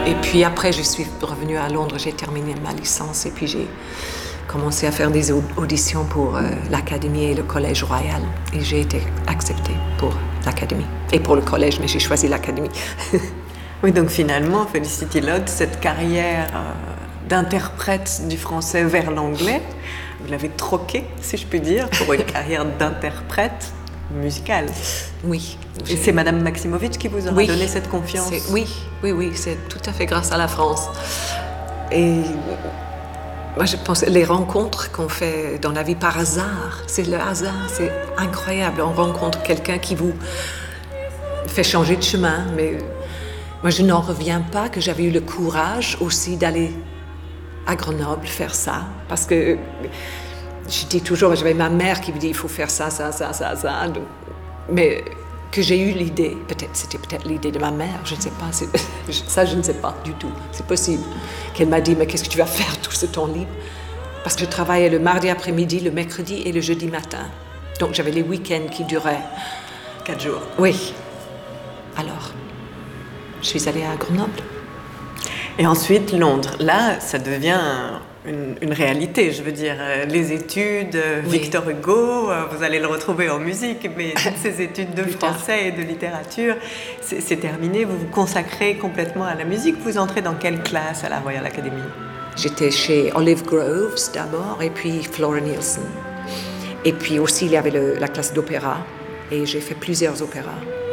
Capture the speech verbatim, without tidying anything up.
Et puis après, je suis revenue à Londres, j'ai terminé ma licence et puis j'ai commencé à faire des auditions pour euh, l'Académie et le Collège Royal. Et j'ai été acceptée pour l'Académie. Et pour le collège, mais j'ai choisi l'Académie. Oui, donc finalement, Felicity Lott, cette carrière euh, d'interprète du français vers l'anglais, vous l'avez troquée, si je puis dire, pour une carrière d'interprète musicale. Oui. Et c'est Madame Maximovic qui vous aura oui, donné cette confiance? Oui, oui, oui, c'est tout à fait grâce à la France. Et moi, je pense que les rencontres qu'on fait dans la vie par hasard, c'est le hasard, c'est incroyable. On rencontre quelqu'un qui vous fait changer de chemin, mais moi, je n'en reviens pas que j'avais eu le courage aussi d'aller à Grenoble faire ça, parce que je dis toujours, j'avais ma mère qui me dit il faut faire ça, ça, ça, ça, ça, donc, mais que j'ai eu l'idée, peut-être c'était peut-être l'idée de ma mère, je ne sais pas, ça je ne sais pas du tout, c'est possible qu'elle m'a dit mais qu'est-ce que tu vas faire tout ce temps libre, parce que je travaillais le mardi après-midi, le mercredi et le jeudi matin, donc j'avais les week-ends qui duraient quatre jours. Oui, alors je suis allée à Grenoble. Et ensuite Londres, là ça devient Une, une réalité, je veux dire, les études, oui. Victor Hugo, vous allez le retrouver en musique, mais toutes ces études de français et de littérature, c'est terminé, vous vous consacrez complètement à la musique. Vous entrez dans quelle classe à la Royal Academy? J'étais chez Olive Groves d'abord, et puis Flora Nielsen. Et puis aussi, il y avait le, la classe d'opéra, et j'ai fait plusieurs opéras.